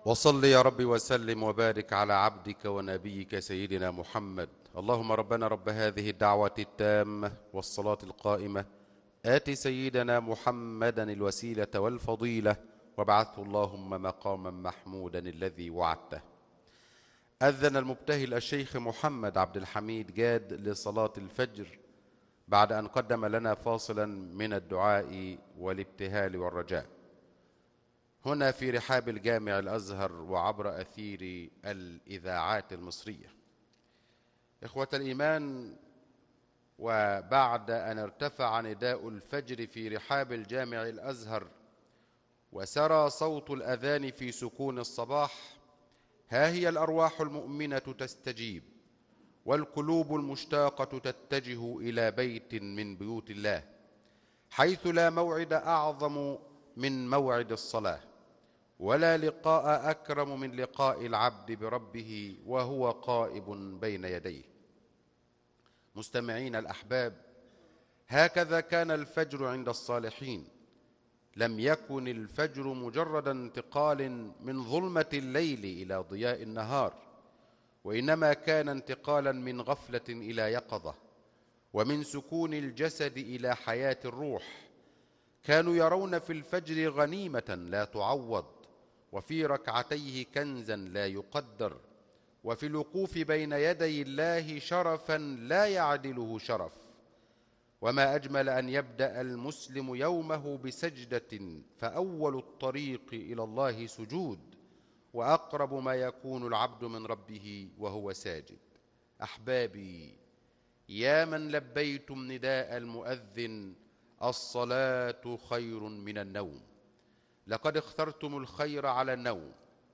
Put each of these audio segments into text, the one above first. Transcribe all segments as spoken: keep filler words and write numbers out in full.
وصل يا رب وسلم وبارك على عبدك ونبيك سيدنا محمد. اللهم ربنا رب هذه الدعوة التامة والصلاة القائمة آت سيدنا محمدا الوسيلة والفضيلة وابعثه اللهم مقاما محمودا الذي وعدته. أذن المبتهل الشيخ محمد عبد الحميد جاد لصلاة الفجر بعد أن قدم لنا فاصلا من الدعاء والابتهال والرجاء هنا في رحاب الجامع الأزهر وعبر أثير الإذاعات المصرية. إخوة الإيمان، وبعد أن ارتفع نداء الفجر في رحاب الجامع الأزهر وسرى صوت الأذان في سكون الصباح، ها هي الأرواح المؤمنة تستجيب والقلوب المشتاقة تتجه إلى بيت من بيوت الله، حيث لا موعد أعظم من موعد الصلاة، ولا لقاء أكرم من لقاء العبد بربه وهو قائم بين يديه. مستمعين الأحباب، هكذا كان الفجر عند الصالحين. لم يكن الفجر مجرد انتقال من ظلمة الليل إلى ضياء النهار، وإنما كان انتقالا من غفلة إلى يقظة، ومن سكون الجسد إلى حياة الروح. كانوا يرون في الفجر غنيمة لا تعوض، وفي ركعتيه كنزا لا يقدر، وفي الوقوف بين يدي الله شرفا لا يعدله شرف. وما أجمل أن يبدأ المسلم يومه بسجدة، فأول الطريق إلى الله سجود، وأقرب ما يكون العبد من ربه وهو ساجد. أحبابي، يا من لبيتم نداء المؤذن الصلاة خير من النوم، لقد اخترتم الخير على النوم،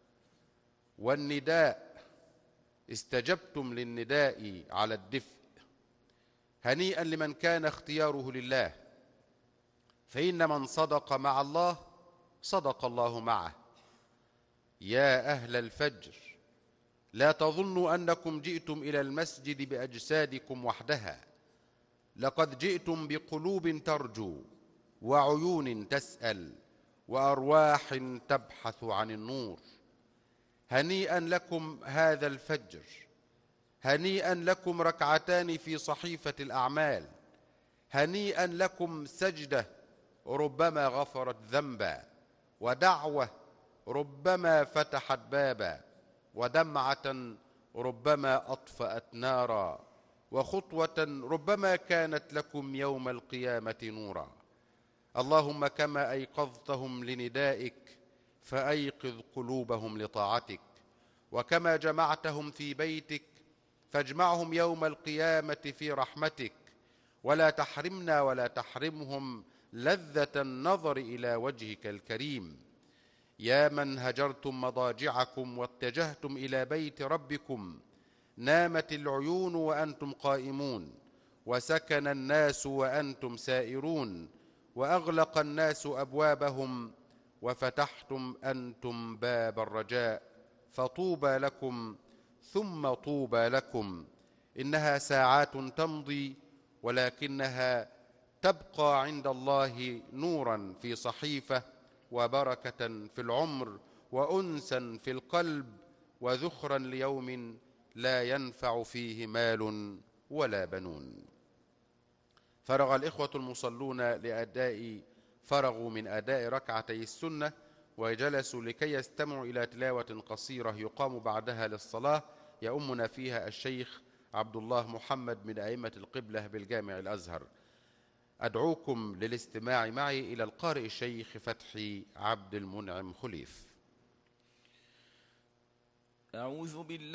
والنداء استجبتم للنداء على الدفء. هنيئا لمن كان اختياره لله، فإن من صدق مع الله صدق الله معه. يا أهل الفجر، لا تظنوا أنكم جئتم إلى المسجد بأجسادكم وحدها، لقد جئتم بقلوب ترجو وعيون تسأل وأرواح تبحث عن النور. هنيئا لكم هذا الفجر، هنيئا لكم ركعتان في صحيفة الأعمال، هنيئا لكم سجدة ربما غفرت ذنبا، ودعوة ربما فتحت بابا، ودمعة ربما أطفأت نارا، وخطوة ربما كانت لكم يوم القيامة نورا. اللهم كما أيقظتهم لندائك فأيقظ قلوبهم لطاعتك، وكما جمعتهم في بيتك فاجمعهم يوم القيامة في رحمتك، ولا تحرمنا ولا تحرمهم لذة النظر إلى وجهك الكريم. يا من هجرتم مضاجعكم واتجهتم إلى بيت ربكم، نامت العيون وأنتم قائمون، وسكن الناس وأنتم سائرون، وأغلق الناس أبوابهم وفتحتم أنتم باب الرجاء، فطوبى لكم ثم طوبى لكم. إنها ساعات تمضي، ولكنها تبقى عند الله نورا في صحيفة، وبركة في العمر، وأنسا في القلب، وذخرا ليوم لا ينفع فيه مال ولا بنون. فرغ الإخوة المصلون لأداء فرغوا من أداء ركعتي السنة، وجلسوا لكي يستمعوا إلى تلاوة قصيرة يقام بعدها للصلاة يؤمنا فيها الشيخ عبد الله محمد من أئمة القبلة بالجامع الأزهر. أدعوكم للاستماع معي إلى القارئ الشيخ فتحي عبد المنعم خليف. أعوذ بالله